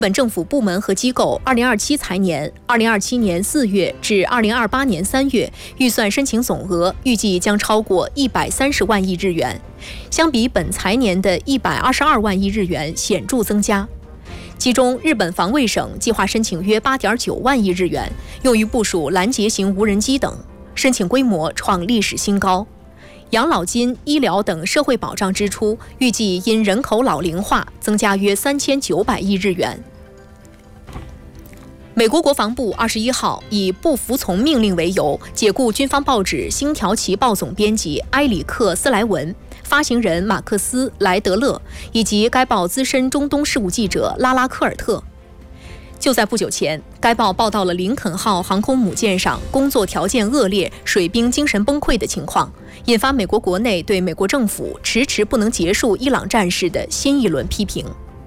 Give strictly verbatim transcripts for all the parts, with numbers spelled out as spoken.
本政府部门和机构二零二七财年二零二七年四月至二零二八年三月预算申请总额预计将超过一百三十万亿日元，相比本财年的一百二十二万亿日元显著增加。其中，日本防卫省计划申请约八点九万亿日元，用于部署拦截型无人机等，申请规模创历史新高。养老金、医疗等社会保障支出预计因人口老龄化增加约三千九百亿日元。美国国防部二十一号以不服从命令为由，解雇军方报纸《星条旗报》总编辑埃里克·斯莱文、发行人马克思·莱德勒以及该报资深中东事务记者拉拉·科尔特。就在不久前，该报报道了林肯号航空母舰上工作条件恶劣、水兵精神崩溃的情况，引发美国国内对美国政府迟迟不能结束伊朗战事的新一轮批评。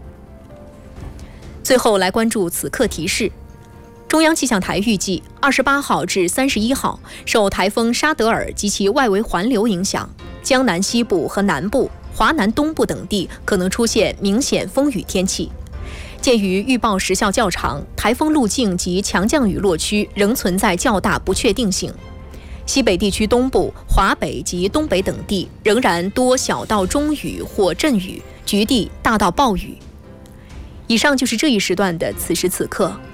最后来关注此刻提示。中央气象台预计，二十八号至三十一号，受台风沙德尔及其外围环流影响，江南西部和南部、华南东部等地可能出现明显风雨天气。鉴于预报时效较长，台风路径及强降雨落区仍存在较大不确定性。西北地区东部、华北及东北等地仍然多小到中雨或阵雨，局地大到暴雨。以上就是这一时段的此时此刻。